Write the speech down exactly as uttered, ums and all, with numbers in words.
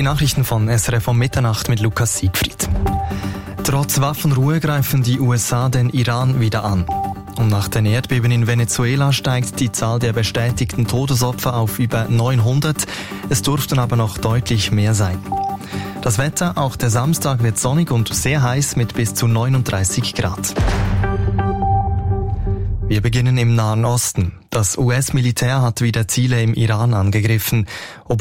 Die Nachrichten von S R F um Mitternacht mit Lukas Siegfried. Trotz Waffenruhe greifen die U S A den Iran wieder an. Und nach den Erdbeben in Venezuela steigt die Zahl der bestätigten Todesopfer auf über neunhundert. Es dürften aber noch deutlich mehr sein. Das Wetter, auch der Samstag wird sonnig und sehr heiß mit bis zu neununddreißig Grad. Wir beginnen im Nahen Osten. Das U S-Militär hat wieder Ziele im Iran angegriffen. Obwohl